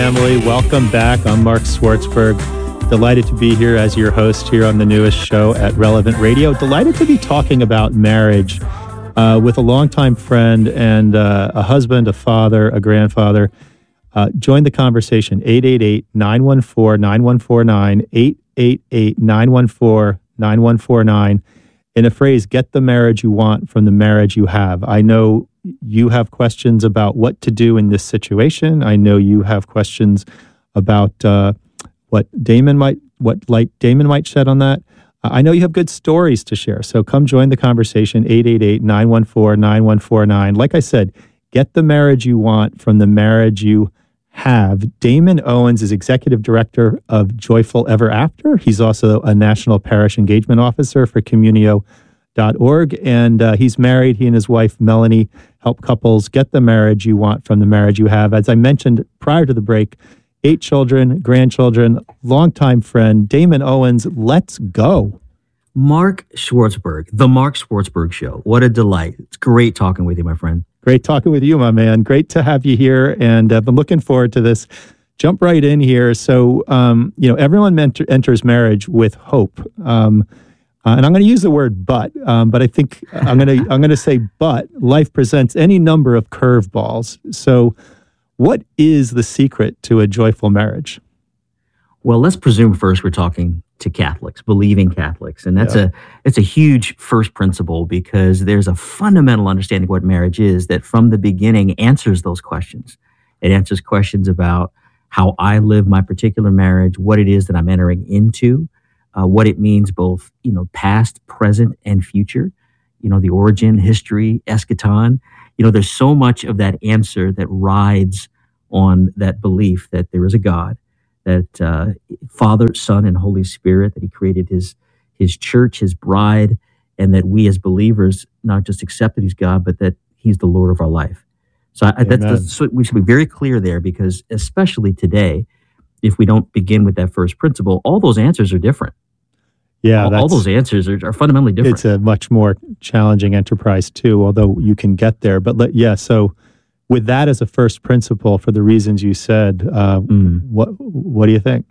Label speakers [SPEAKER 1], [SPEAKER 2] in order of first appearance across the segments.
[SPEAKER 1] family. Welcome back. I'm Mark Schwartzberg. Delighted to be here as your host here on the newest show at Relevant Radio. Delighted to be talking about marriage with a longtime friend and a husband, a father, a grandfather. Join the conversation, 888-914-9149, 888-914-9149. In a phrase, get the marriage you want from the marriage you have. I know you have questions about what to do in this situation. I know you have questions about what light Damon might shed on that. I know you have good stories to share. So come join the conversation, 888-914-9149. Like I said, get the marriage you want from the marriage you have. Damon Owens is Executive Director of Joyful Ever After. He's also a National Parish Engagement Officer for Communio.org, and he's married. He and his wife, Melanie, help couples get the marriage you want from the marriage you have. As I mentioned prior to the break, 8 children, grandchildren, longtime friend, Damon Owens. Let's go.
[SPEAKER 2] Mark Schwartzberg, The Mark Schwartzberg Show. What a delight. It's great talking with you, my friend.
[SPEAKER 1] Great talking with you, my man. Great to have you here, and I've been looking forward to this. Jump right in here. So, everyone enters marriage with hope, and I'm going to use the word but I think I'm going to say but. Life presents any number of curveballs. So, what is the secret to a joyful marriage?
[SPEAKER 2] Well, let's presume first we're talking to Catholics, believing Catholics. And it's a huge first principle, because there's a fundamental understanding of what marriage is that from the beginning answers those questions. It answers questions about how I live my particular marriage, what it is that I'm entering into, what it means both, past, present, and future, the origin, history, eschaton. There's so much of that answer that rides on that belief that there is a God, that Father, Son, and Holy Spirit, that he created his church, his bride, and that we as believers not just accept that he's God, but that he's the Lord of our life. So we should be very clear there, because especially today, if we don't begin with that first principle, all those answers are different.
[SPEAKER 1] Yeah,
[SPEAKER 2] all those answers are fundamentally different.
[SPEAKER 1] It's a much more challenging enterprise too, although you can get there. But so with that as a first principle, for the reasons you said, what do you think?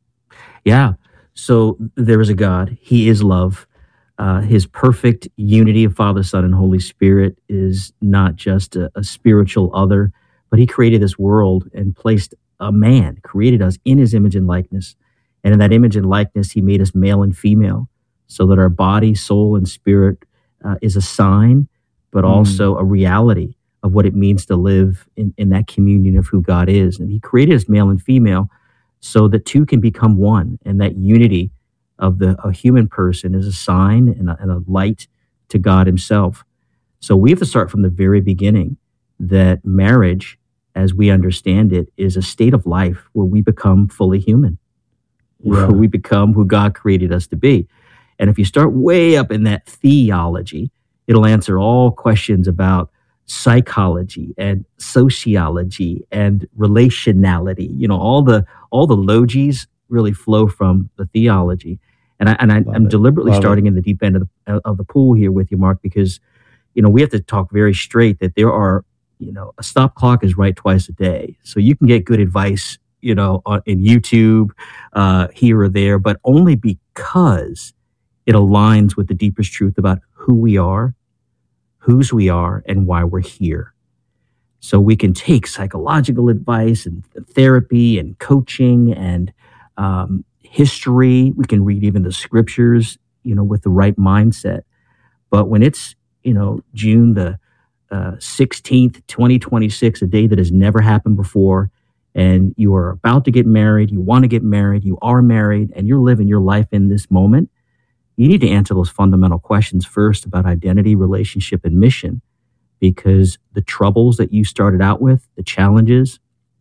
[SPEAKER 2] Yeah, so there is a God. He is love. His perfect unity of Father, Son, and Holy Spirit is not just a spiritual other, but he created this world and placed a man, created us in his image and likeness. And in that image and likeness, he made us male and female, so that our body, soul, and spirit is a sign, but also a reality of what it means to live in that communion of who God is. And he created us male and female so that two can become one. And that unity of a human person is a sign and a light to God himself. So we have to start from the very beginning that marriage, as we understand it, is a state of life where we become fully human. Where we become who God created us to be. And if you start way up in that theology, it'll answer all questions about psychology and sociology and relationality. All the logies really flow from the theology. And I'm deliberately starting in the deep end of the pool here with you, Mark, because we have to talk very straight that there are, a stop clock is right twice a day. So you can get good advice in YouTube, here or there, but only because it aligns with the deepest truth about who we are, whose we are, and why we're here. So we can take psychological advice and therapy and coaching and history. We can read even the scriptures, with the right mindset. But when it's, June the 16th, 2026, a day that has never happened before, and you are about to get married, you want to get married, you are married, and you're living your life in this moment, you need to answer those fundamental questions first about identity, relationship, and mission, because the troubles that you started out with, the challenges,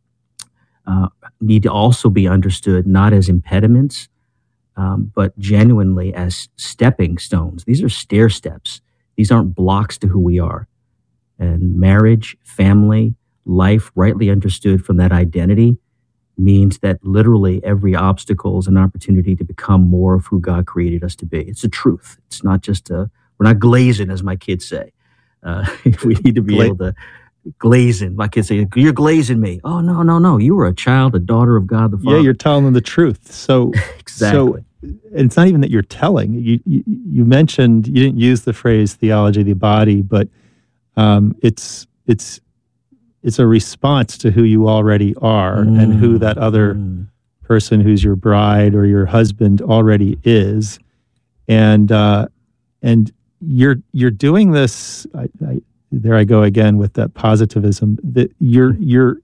[SPEAKER 2] need to also be understood not as impediments, but genuinely as stepping stones. These are stair steps. These aren't blocks to who we are. And marriage, family, life, rightly understood from that identity, means that literally every obstacle is an opportunity to become more of who God created us to be. It's a truth. It's not just we're not glazing, as my kids say. We need to be able to glazing. My kids say, "You're glazing me." Oh, no, no, no. You were a child, a daughter of God the Father.
[SPEAKER 1] Yeah, you're telling them the truth. So
[SPEAKER 2] exactly.
[SPEAKER 1] So it's not even that you're telling. You mentioned, you didn't use the phrase theology of the body, but it's a response to who you already are and who that other person who's your bride or your husband already is, and you're doing this. There I go again with that positivism. That you're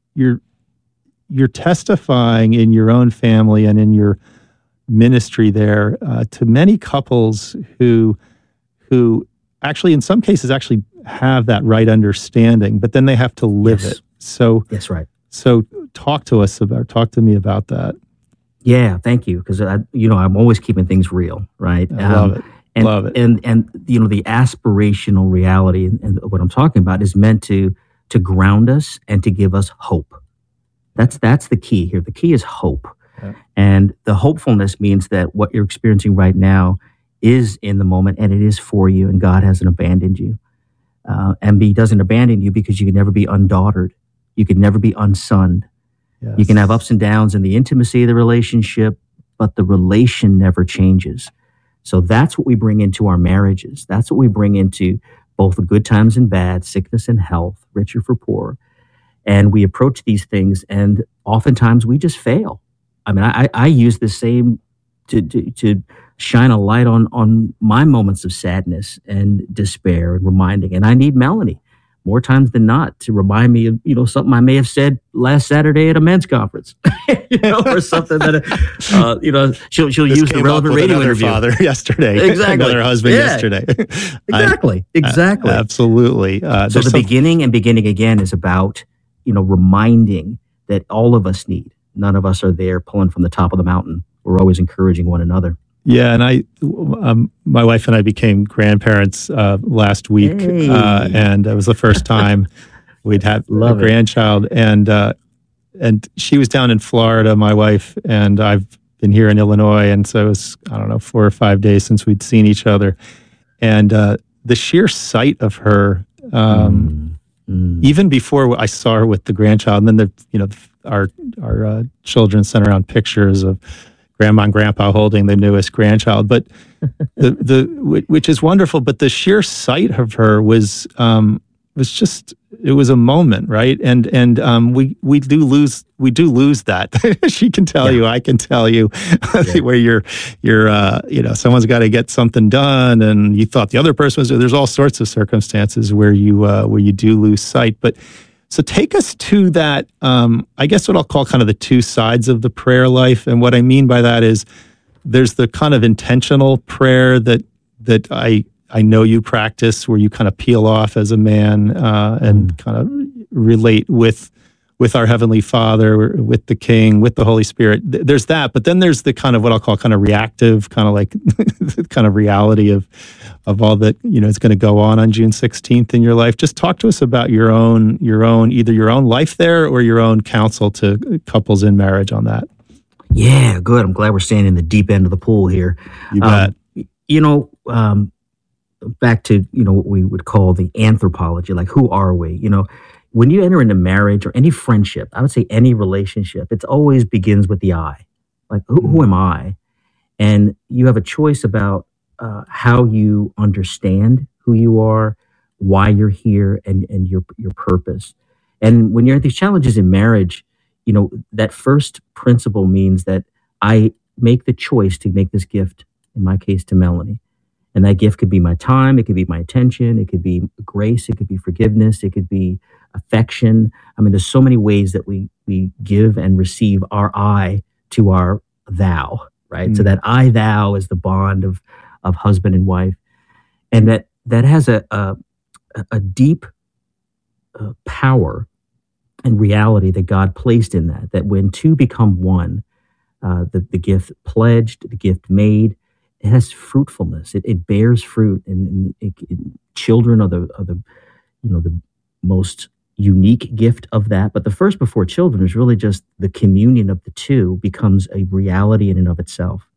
[SPEAKER 1] testifying in your own family and in your ministry there to many couples who actually, in some cases, actually have that right understanding, but then they have to live it. So
[SPEAKER 2] that's right.
[SPEAKER 1] So talk to me about that.
[SPEAKER 2] Yeah, thank you, because I'm always keeping things real, right?
[SPEAKER 1] I love it. Love it.
[SPEAKER 2] And the aspirational reality and what I'm talking about is meant to ground us and to give us hope. That's the key here. The key is hope. Yeah. And the hopefulness means that what you're experiencing right now is in the moment, and it is for you, and God hasn't abandoned you. And He doesn't abandon you because you can never be undaughtered. You can never be unsunned. Yes. You can have ups and downs in the intimacy of the relationship, but the relation never changes. So that's what we bring into our marriages. That's what we bring into both the good times and bad, sickness and health, richer for poor. And we approach these things, and oftentimes we just fail. I mean, I use the same to shine a light on my moments of sadness and despair and reminding. And I need Melanie more times than not to remind me of, something I may have said last Saturday at a men's conference, or something that, she'll use the relevant radio interview.
[SPEAKER 1] Father yesterday,
[SPEAKER 2] exactly.
[SPEAKER 1] Another husband yesterday.
[SPEAKER 2] Exactly.
[SPEAKER 1] Absolutely.
[SPEAKER 2] So the beginning and beginning again is about, reminding that all of us need. None of us are there pulling from the top of the mountain. We're always encouraging one another.
[SPEAKER 1] Yeah, and my wife and I became grandparents last week, and it was the first time we'd had a grandchild. And she was down in Florida, my wife, and I've been here in Illinois, and so it was 4 or 5 days since we'd seen each other. And the sheer sight of her, even before I saw her with the grandchild, and then our children sent around pictures of Grandma and Grandpa holding the newest grandchild, but which is wonderful. But the sheer sight of her was just, it was a moment, right? And we do lose that. She can tell you, I can tell you, where you're someone's got to get something done, and you thought the other person was. There's all sorts of circumstances where you do lose sight, but. So take us to that, I guess what I'll call kind of the two sides of the prayer life. And what I mean by that is there's the kind of intentional prayer that I know you practice, where you kind of peel off as a man and kind of relate with our Heavenly Father, with the King, with the Holy Spirit. There's that, but then there's the kind of what I'll call kind of reactive, kind of like the kind of reality of all that is going to go on June 16th in your life. Just talk to us about your own either your own life there or your own counsel to couples in marriage on that.
[SPEAKER 2] Yeah, good. I'm glad we're staying in the deep end of the pool here.
[SPEAKER 1] You bet.
[SPEAKER 2] Back to what we would call the anthropology, like who are we? When you enter into marriage or any friendship, I would say any relationship, it always begins with the I. Like, who am I? And you have a choice about how you understand who you are, why you're here, and your purpose. And when you're at these challenges in marriage, that first principle means that I make the choice to make this gift, in my case, to Melanie. And that gift could be my time, it could be my attention, it could be grace, it could be forgiveness, it could be affection. I mean, there's so many ways that we give and receive our I to our thou, right? So that I thou is the bond of husband and wife. And that has a deep power and reality that God placed in that when two become one, the gift pledged, the gift made, it has fruitfulness. It bears fruit, and children are the most unique gift of that. But the first before children is really just the communion of the two becomes a reality in and of itself.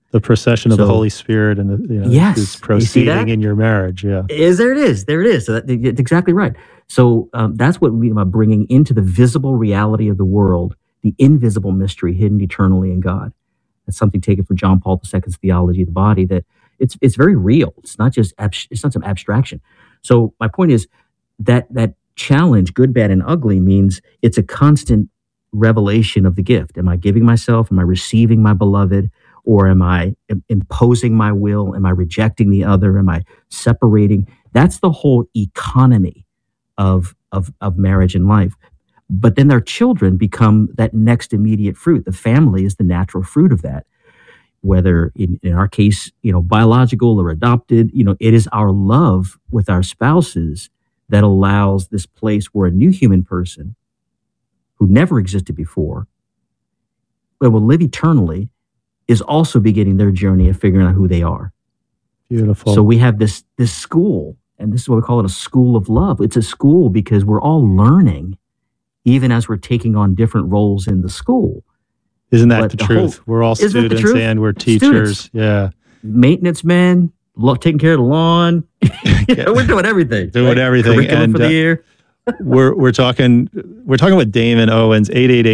[SPEAKER 1] The procession of the Holy Spirit and
[SPEAKER 2] yes,
[SPEAKER 1] is proceeding in your marriage. Yeah,
[SPEAKER 2] there it is. There it is. So that's exactly right. So that's what we mean by bringing into the visible reality of the world the invisible mystery hidden eternally in God. That's something taken from John Paul II's theology of the body. That it's very real. It's not just it's not some abstraction. So my point is that challenge, good, bad, and ugly, means it's a constant revelation of the gift. Am I giving myself? Am I receiving my beloved? Or am I imposing my will? Am I rejecting the other? Am I separating? That's the whole economy of marriage and life. But then their children become that next immediate fruit. The family is the natural fruit of that. Whether in our case, biological or adopted, it is our love with our spouses that allows this place where a new human person who never existed before, but will live eternally, is also beginning their journey of figuring out who they are.
[SPEAKER 1] Beautiful.
[SPEAKER 2] So we have this school, and this is what we call it, a school of love. It's a school because we're all learning, even as we're taking on different roles in the school.
[SPEAKER 1] Isn't that the truth? We're all students and we're teachers. Students. Yeah.
[SPEAKER 2] Maintenance men, taking care of the lawn. We're doing everything.
[SPEAKER 1] Everything.
[SPEAKER 2] Curriculum for the year.
[SPEAKER 1] We're talking with Damon Owens,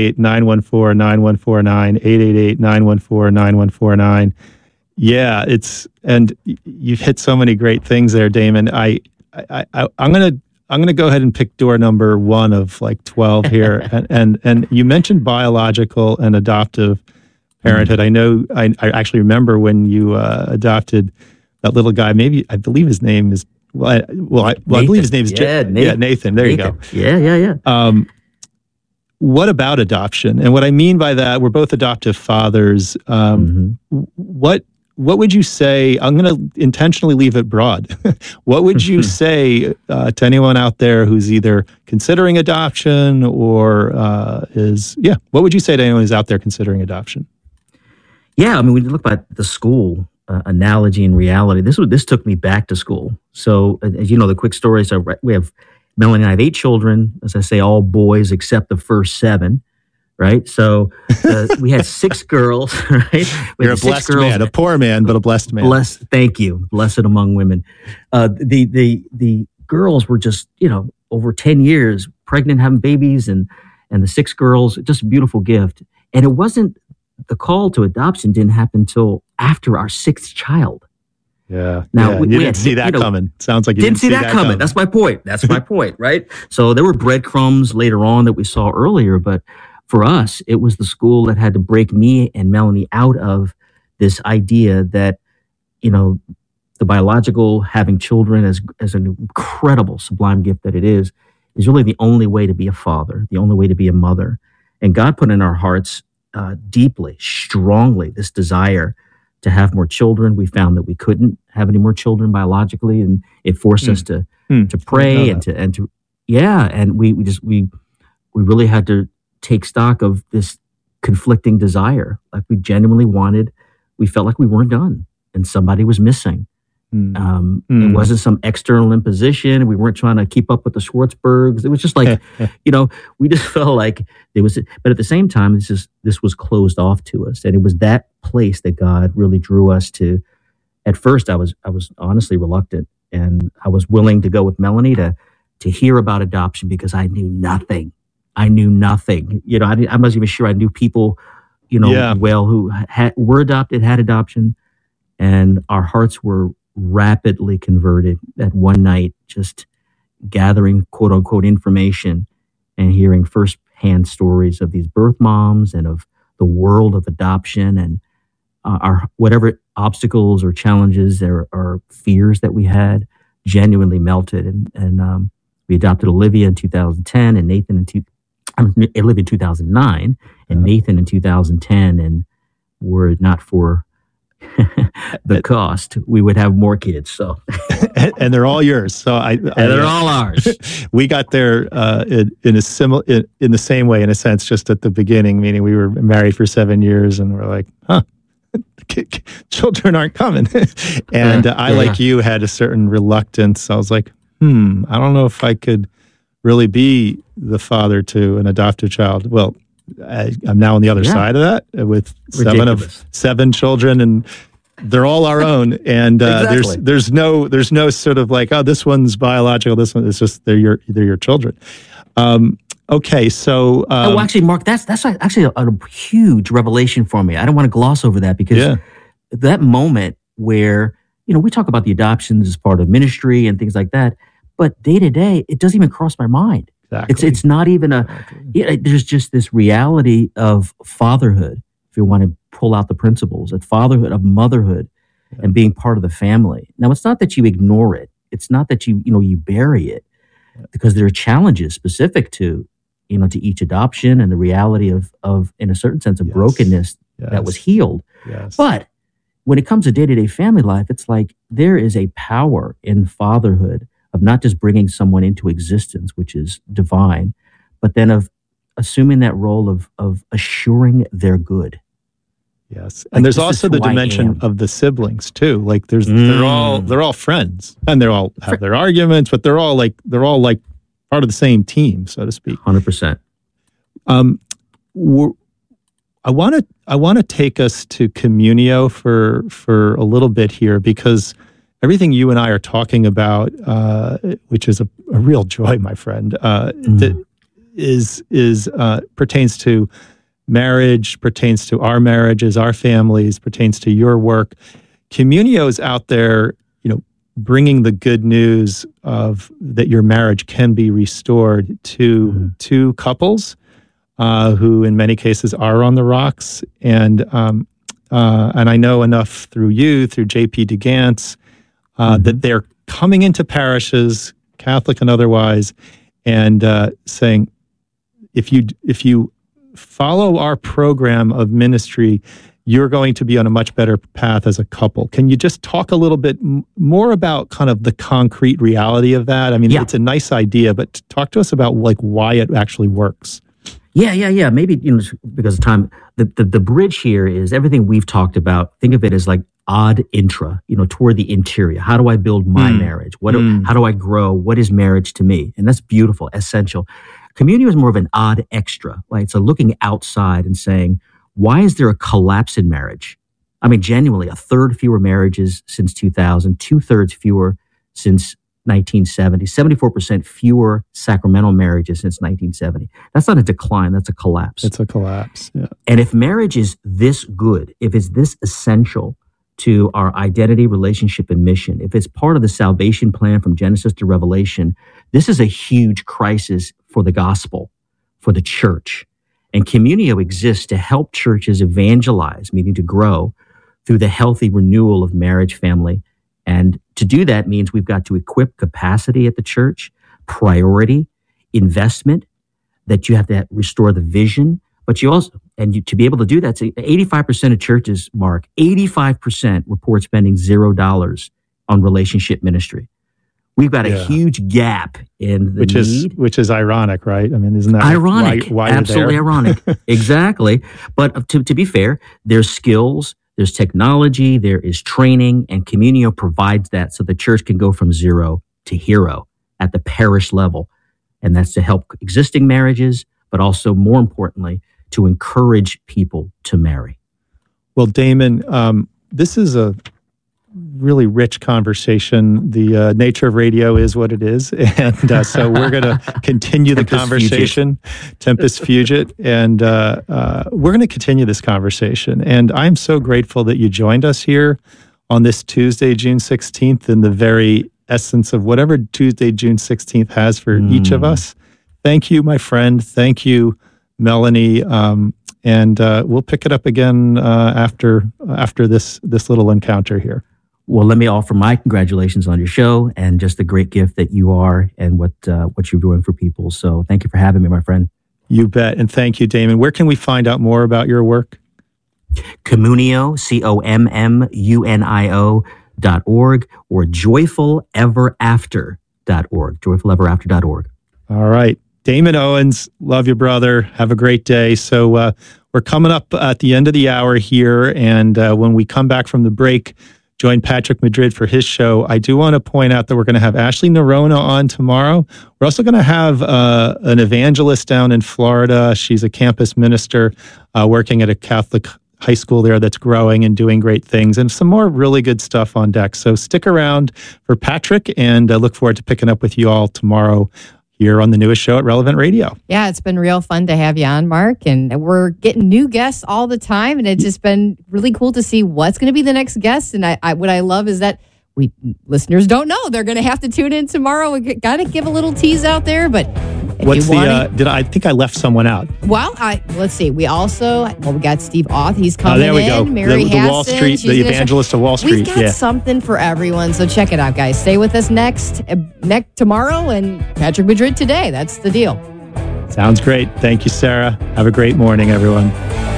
[SPEAKER 1] 888-914-9149, 888-914-9149. Yeah, and you've hit so many great things there, Damon. I'm gonna go ahead and pick door number 1 of like 12 here. and you mentioned biological and adoptive parenthood. I know I actually remember when you adopted that little guy. Maybe I believe his name is I believe his name is
[SPEAKER 2] Nathan.
[SPEAKER 1] Yeah, Nathan. There
[SPEAKER 2] Nathan.
[SPEAKER 1] You go.
[SPEAKER 2] Yeah.
[SPEAKER 1] What about adoption? And what I mean by that, we're both adoptive fathers. What would you say? I'm going to intentionally leave it broad. What would you say to anyone out there who's either considering adoption or what would you say to anyone who's out there considering adoption?
[SPEAKER 2] Yeah, I mean, when you look at the school analogy and reality, this took me back to school. So, as you know, the quick story. So we have Melanie and I have 8 children. As I say, all boys except the first 7. Right, so we had 6 girls. Right,
[SPEAKER 1] you're a blessed man, a poor man, but a blessed man.
[SPEAKER 2] Thank you. Blessed among women. The girls were just over 10 years pregnant, having babies, and the 6 girls, just a beautiful gift. And it wasn't the call to adoption didn't happen until after our 6th child.
[SPEAKER 1] Yeah.
[SPEAKER 2] Now
[SPEAKER 1] you didn't see that coming. Sounds like you
[SPEAKER 2] didn't see that coming. That's my point. Right. So there were breadcrumbs later on that we saw earlier, but for us, it was the school that had to break me and Melanie out of this idea that, the biological, having children as an incredible, sublime gift that it is really the only way to be a father, the only way to be a mother. And God put in our hearts deeply, strongly, this desire to have more children. We found that we couldn't have any more children biologically, and it forced us to pray and we really had to take stock of this conflicting desire. Like we genuinely wanted, we felt like we weren't done and somebody was missing. It wasn't some external imposition. We weren't trying to keep up with the Schwartzbergs. It was just like, we just felt like it was, but at the same time, this was closed off to us. And it was that place that God really drew us to. At first, I was honestly reluctant, and I was willing to go with Melanie to hear about adoption because I knew nothing. I'm not even sure I knew people, well, who were adopted, had adoption, and our hearts were rapidly converted at one night, just gathering quote unquote information and hearing firsthand stories of these birth moms and of the world of adoption and our whatever obstacles or challenges or fears that we had genuinely melted. And we adopted Olivia in 2010 and Olivia in 2009 and Nathan in 2010. And were it not for the cost, we would have more kids. So,
[SPEAKER 1] and they're all yours. So
[SPEAKER 2] they're all ours.
[SPEAKER 1] We got there in the same way, in a sense, just at the beginning. Meaning, we were married for 7 years, and we're like, children aren't coming. And like you, had a certain reluctance. I was like, I don't know if I could really be the father to an adoptive child. Well, I'm now on the other side of that with seven children, and they're all our own. And
[SPEAKER 2] Exactly.
[SPEAKER 1] there's no sort of like, oh, this one's biological, this one. It's just they're your children. Okay, so
[SPEAKER 2] actually, Mark, that's actually a huge revelation for me. I don't want to gloss over that because that moment where we talk about the adoptions as part of ministry and things like that, but day to day, it doesn't even cross my mind.
[SPEAKER 1] Exactly.
[SPEAKER 2] It's not even there's just this reality of fatherhood. If you want to pull out the principles of fatherhood, of motherhood, and being part of the family. Now, it's not that you ignore it. It's not that you bury it, because there are challenges specific to each adoption and the reality of in a certain sense of brokenness that was healed.
[SPEAKER 1] Yes.
[SPEAKER 2] But when it comes to day-to-day family life, it's like there is a power in fatherhood of not just bringing someone into existence, which is divine, but then of assuming that role of assuring their good.
[SPEAKER 1] Yes. And there's also the dimension of the siblings too. Like they're all friends, and they all have their arguments, but they're all like part of the same team, so to speak.
[SPEAKER 2] 100%.
[SPEAKER 1] I want to take us to Communio for a little bit here, because everything you and I are talking about, which is a real joy, my friend, pertains to marriage, pertains to our marriages, our families, pertains to your work. Communio is out there, bringing the good news of that your marriage can be restored to two couples who, in many cases, are on the rocks. And I know enough through you, through J.P. DeGance, that they're coming into parishes, Catholic and otherwise, and saying, if you follow our program of ministry, you're going to be on a much better path as a couple. Can you just talk a little bit more about kind of the concrete reality of that? I mean, it's a nice idea, but talk to us about like why it actually works.
[SPEAKER 2] Yeah. Maybe because of time, the bridge here is everything we've talked about. Think of it as like ad intra, toward the interior. How do I build my marriage? How do I grow? What is marriage to me? And that's beautiful, essential. Communio is more of an ad extra, right? So looking outside and saying, why is there a collapse in marriage? I mean, genuinely, a third fewer marriages since 2000, 2/3 fewer since 1970, 74% fewer sacramental marriages since 1970. That's not a decline, that's a collapse.
[SPEAKER 1] It's a collapse, yeah.
[SPEAKER 2] And if marriage is this good, if it's this essential to our identity, relationship, and mission, if it's part of the salvation plan from Genesis to Revelation, this is a huge crisis for the gospel, for the church. And Communio exists to help churches evangelize, meaning to grow through the healthy renewal of marriage, family. And to do that means we've got to equip capacity at the church, priority, investment, that you have to restore the vision. But you also, to be able to do that, 85% of churches, Mark, 85% report spending $0 on relationship ministry. We've got a huge gap in the need.
[SPEAKER 1] Which is ironic, right? I mean, isn't that
[SPEAKER 2] ironic?
[SPEAKER 1] Why
[SPEAKER 2] Absolutely ironic. Exactly. But to be fair, there's skills, there's technology, there is training, and Communio provides that so the church can go from zero to hero at the parish level. And that's to help existing marriages, but also, more importantly, to encourage people to marry.
[SPEAKER 1] Well, Damon, this is a really rich conversation. The nature of radio is what it is. And so we're going to continue the conversation, Tempus Fugit, and we're going to continue this conversation. And I'm so grateful that you joined us here on this Tuesday, June 16th, in the very essence of whatever Tuesday, June 16th has for each of us. Thank you, my friend. Thank you, Melanie. And we'll pick it up again after this little encounter here.
[SPEAKER 2] Well, let me offer my congratulations on your show and just the great gift that you are and what you're doing for people. So thank you for having me, my friend.
[SPEAKER 1] You bet. And thank you, Damon. Where can we find out more about your work?
[SPEAKER 2] Communio, COMMUNIO.org or joyfuleverafter.org, joyfuleverafter.org.
[SPEAKER 1] All right. Damon Owens, love you, brother. Have a great day. So we're coming up at the end of the hour here. And when we come back from the break, join Patrick Madrid for his show. I do want to point out that we're going to have Ashley Nerona on tomorrow. We're also going to have an evangelist down in Florida. She's a campus minister working at a Catholic high school there that's growing and doing great things, and some more really good stuff on deck. So stick around for Patrick, and look forward to picking up with you all tomorrow here on the newest show at Relevant Radio.
[SPEAKER 3] Yeah, it's been real fun to have you on, Mark, and we're getting new guests all the time, and it's just been really cool to see what's going to be the next guest. And what I love is that listeners don't know. They're going to have to tune in tomorrow. We got to give a little tease out there, but
[SPEAKER 1] what's I think I left someone out.
[SPEAKER 3] Well, let's see. We got Steve Auth. He's coming
[SPEAKER 1] there we
[SPEAKER 3] in.
[SPEAKER 1] go.
[SPEAKER 3] Mary
[SPEAKER 1] the Wall Street, the evangelist of Wall Street.
[SPEAKER 3] We've got something for everyone. So check it out, guys. Stay with us next tomorrow, and Patrick Madrid today. That's the deal.
[SPEAKER 1] Sounds great. Thank you, Sarah. Have a great morning, everyone.